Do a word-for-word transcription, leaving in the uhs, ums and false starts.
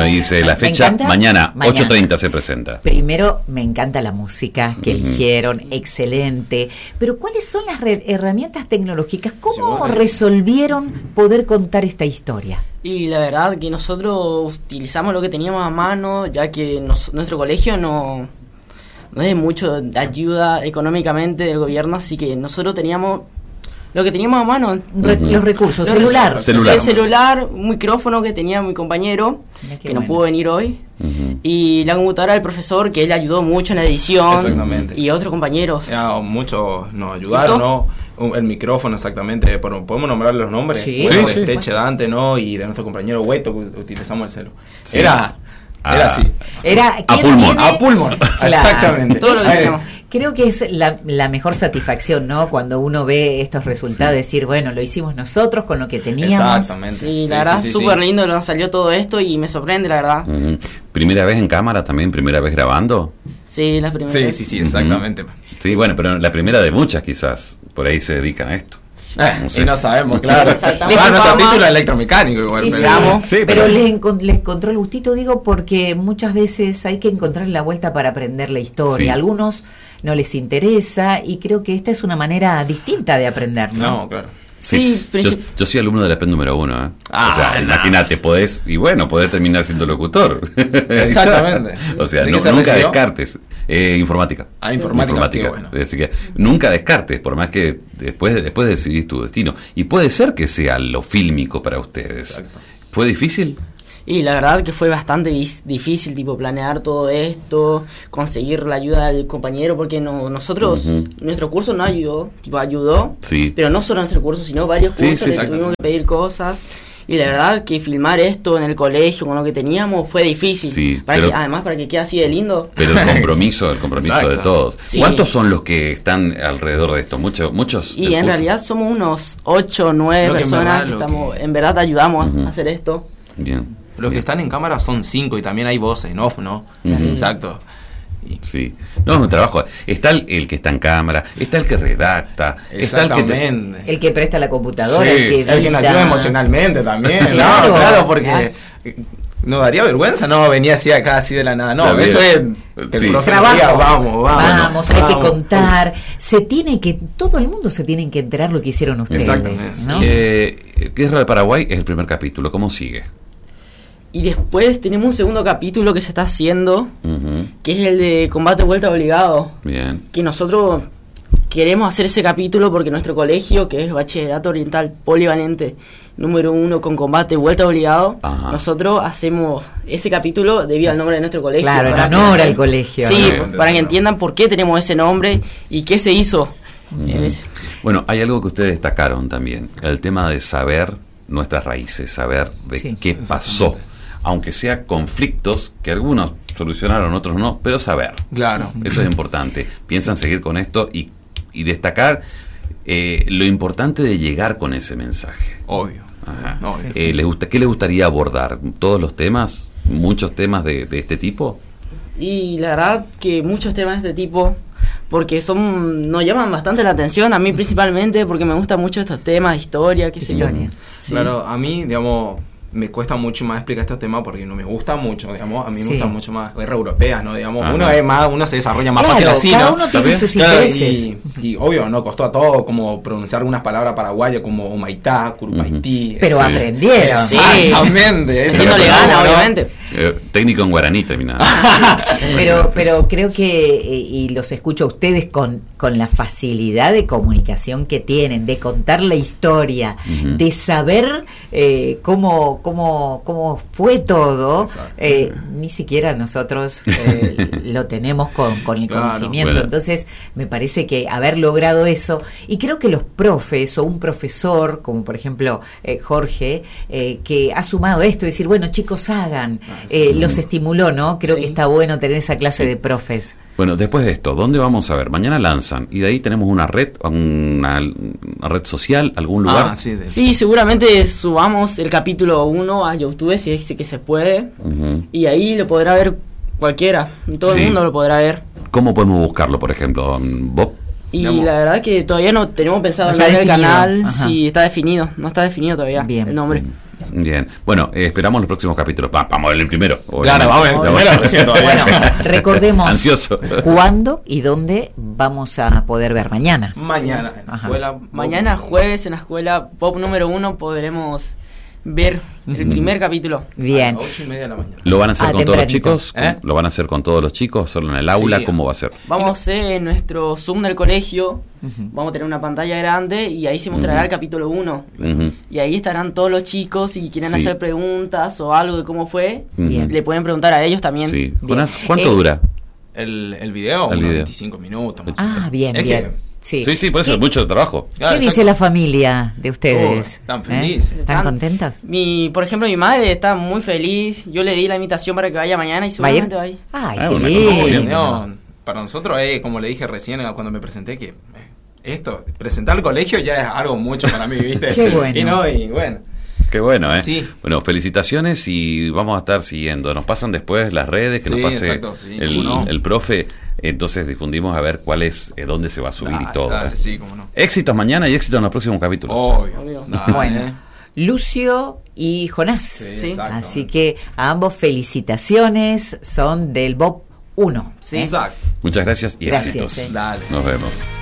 dice la fecha, mañana, mañana, ocho treinta se presenta. Primero, me encanta la música que eligieron, sí. Excelente. Pero ¿cuáles son las re- herramientas tecnológicas? ¿Cómo sí, resolvieron poder contar esta historia? Y la verdad que nosotros utilizamos lo que teníamos a mano, ya que nos, nuestro colegio no, no es mucho de ayuda económicamente del gobierno, así que nosotros teníamos lo que teníamos a mano. Re- uh-huh. Los recursos, los celular. Recursos, celular. El celular, un micrófono que tenía mi compañero, que bueno. no pudo venir hoy, uh-huh. y la computadora del profesor, que él ayudó mucho en la edición. Exactamente. Y otros compañeros. Ya, muchos nos ayudaron, ¿no? El micrófono, exactamente. ¿Podemos nombrar los nombres? Sí, bueno, sí, este, sí. Chedante, ¿no? Y de nuestro compañero Hueto, que utilizamos el celu. Sí. Era... Ah, era así. Era, a pulmón. A pulmón. Claro. Exactamente. Todo lo que Creo que es la, la mejor satisfacción, ¿no? Cuando uno ve estos resultados, sí. decir, bueno, lo hicimos nosotros con lo que teníamos. Exactamente. Sí, la sí, verdad, sí, súper sí. lindo nos salió todo esto y me sorprende, la verdad. Uh-huh. ¿Primera vez en cámara también? ¿Primera vez grabando? Sí, la primera sí, vez. Sí, sí, sí, exactamente. Uh-huh. Sí, bueno, pero la primera de muchas quizás. Por ahí se dedican a esto. Eh, no sé. Y no sabemos, claro. Claro, nuestro título es electromecánico igual. Sí, pero, sí, sí, pero, pero les, encont- les encontró el gustito, digo, porque muchas veces hay que encontrar la vuelta para aprender la historia. Sí. A algunos no les interesa y creo que esta es una manera distinta de aprender, ¿no? No, claro. Sí, sí yo, yo soy alumno de la P E N número uno, ¿eh? Ah, o sea, no. imagínate, podés, y bueno, podés terminar siendo locutor. Exactamente. O sea, ¿De no, qué se nunca recibió? descartes. Eh, informática. Ah, informática. Informática. Qué bueno. Es decir, que nunca descartes, por más que después, después decidís tu destino. Y puede ser que sea lo fílmico para ustedes. Exacto. ¿Fue difícil? Y la verdad que fue bastante vis- difícil, tipo, planear todo esto, conseguir la ayuda del compañero, porque no, nosotros, uh-huh. nuestro curso no ayudó, tipo, ayudó, sí. pero no solo nuestro curso, sino varios Sí, cursos, sí, le exacto, tuvimos sí. que pedir cosas, y la verdad que filmar esto en el colegio con lo que teníamos fue difícil, Sí, para pero- que, además para que quede así de lindo. Pero el compromiso, el compromiso Exacto. de todos. Sí. ¿Cuántos son los que están alrededor de esto? Muchos, muchos. Y del en curso. realidad somos unos ocho o nueve Lo que en personas verdad, que lo estamos, que- en verdad ayudamos Uh-huh. a hacer esto. Bien. Los que Bien. están en cámara son cinco y también hay voces en off, ¿no? Ujú. Exacto. Y- Sí, no es un trabajo. Está el, el que está en cámara, está el que redacta, está el que te- Exactamente. El que presta la computadora, Sí, el que El que nos edita. ayuda emocionalmente también. Claro. No, claro, porque no daría vergüenza, no, venía así acá así de la nada. No, Está eso es bien. que Sí. el profe Trabajo. diga, vamos, vamos. Vamos, hay vamos. que contar. Se tiene que, todo el mundo se tiene que enterar lo que hicieron ustedes, Exactamente, ¿no? Eh, Guerra de Paraguay es el primer capítulo. ¿Cómo sigue? Y después tenemos un segundo capítulo que se está haciendo, Ujú. que es el de combate vuelta obligado. Bien. Que nosotros queremos hacer ese capítulo porque nuestro colegio, que es Bachillerato Oriental Polivalente número uno con combate vuelta obligado, Ajá. nosotros hacemos ese capítulo debido al nombre de nuestro colegio. Claro, en para honor que- al colegio. Sí, Bien, para que bien. entiendan por qué tenemos ese nombre y qué se hizo. en ese- Bueno, hay algo que ustedes destacaron también, el tema de saber nuestras raíces, saber de Sí, qué pasó, aunque sea conflictos que algunos solucionaron, otros no, pero saber. Claro. Eso es importante. Piensan seguir con esto y, y destacar eh, lo importante de llegar con ese mensaje. Obvio. Ajá. Obvio. Eh, ¿les gusta, ¿Qué les gustaría abordar? ¿Todos los temas? ¿Muchos temas de, de este tipo? Y la verdad que muchos temas de este tipo, porque son nos llaman bastante la atención, a mí principalmente, porque me gustan mucho estos temas de historia, qué sé yo. Historia. Sí. Claro, a mí, digamos, me cuesta mucho más explicar estos temas porque no me gusta mucho, digamos, a mí Sí. me gustan mucho más guerras europeas, ¿no? Digamos, Ajá. uno es más, uno se desarrolla más Claro, fácil así, cada ¿no? uno tiene bien? sus Claro, intereses. y, y obvio, no costó a todos como pronunciar algunas palabras paraguayas como Humaitá, Curupaití. Pero es- aprendieron. Sí. Exactamente. eso Haciéndole es lo que gana, vamos, ¿no? obviamente. Eh, técnico en guaraní terminado. Pero, pero creo que, eh, y los escucho a ustedes con, con la facilidad de comunicación que tienen, de contar la historia, Ujú. de saber eh, cómo, cómo, cómo fue todo, Exacto. eh, ni siquiera nosotros eh, lo tenemos con, con el Claro, conocimiento. bueno. Entonces, me parece que haber logrado eso, y creo que los profes o un profesor, como por ejemplo eh, Jorge, eh, que ha sumado esto, decir, bueno, chicos, hagan, eh, los estimuló, ¿no? Creo Sí. que está bueno tener esa clase de profes. Bueno, después de esto, ¿dónde vamos a ver? Mañana lanzan y de ahí tenemos una red, una, una red social, algún lugar. Ah, sí, de- Sí, seguramente subamos el capítulo uno a YouTube si es que se puede, Ujú. y ahí lo podrá ver cualquiera, todo Sí. el mundo lo podrá ver. ¿Cómo podemos buscarlo, por ejemplo? Bob. Y Digamos- la verdad que todavía no tenemos pensado No el está nombre del definido. canal, Ajá. si está definido, no está definido todavía Bien. el nombre. Bien. Bueno, eh, esperamos los próximos capítulos. Va, vamos a ver el primero. Claro, vamos a ver el primero. recién todavía. Bueno, recordemos Ansioso. cuándo y dónde vamos a poder ver mañana. Mañana en la Ajá. escuela. Mañana jueves en la escuela Pop número uno podremos ver el primer capítulo. Bien. A las ocho y media de la mañana. ¿Lo van a hacer Ah, con todos los tempranito. chicos? ¿Eh? ¿Lo van a hacer con todos los chicos? ¿Solo en el aula? Sí. ¿Cómo va a ser? Vamos a hacer en nuestro Zoom del colegio, Ujú. vamos a tener una pantalla grande y ahí se mostrará Ujú. el capítulo uno. Ujú. Y ahí estarán todos los chicos y quieren Sí. hacer preguntas o algo de cómo fue, Bien. le pueden preguntar a ellos también. Sí. Bien. Jonás, ¿cuánto Eh, dura? El, el video, El unos video. veinticinco minutos. Más o menos. Ah, bien, Es bien. que- Sí. Sí, sí, por eso ¿Qué, es mucho trabajo. Claro, qué dice exacto. la familia de ustedes? Oh, están ¿Eh? felices. ¿Están Están- contentas? Mi, por ejemplo, mi madre está muy feliz. Yo le di la invitación para que vaya mañana y ¿Va a ir? seguramente va a ir. Ay, Ah, qué una cosa lindo. muy bien. No, para nosotros, eh, como le dije recién eh, cuando me presenté, que eh, esto, presentar al colegio ya es algo mucho para mí, ¿viste? Qué bueno. Y no, y bueno. Qué bueno, ¿eh? Sí. Bueno, felicitaciones y vamos a estar siguiendo. Nos pasan después las redes, que Sí, nos pase exacto, sí, el, cómo no. el profe. Entonces difundimos a ver cuál es, eh, dónde se va a subir Dale, y todo. dale, ¿eh? sí, cómo no. Éxitos mañana y éxitos en los próximos capítulos. Obvio. Obvio. Dale, Bueno. eh. Lucio y Jonás. Sí, Sí. exacto. Así que a ambos felicitaciones, son del B O P uno. Sí. ¿eh? Exacto. Muchas gracias y Gracias, éxitos. eh. Dale. Nos vemos.